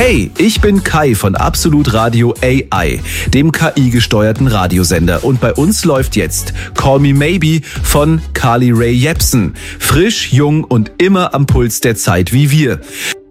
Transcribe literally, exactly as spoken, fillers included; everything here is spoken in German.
Hey, ich bin Kai von Absolut Radio A I, dem K I-gesteuerten Radiosender. Und bei uns läuft jetzt Call Me Maybe von Carly Rae Jepsen. Frisch, jung und immer am Puls der Zeit wie wir.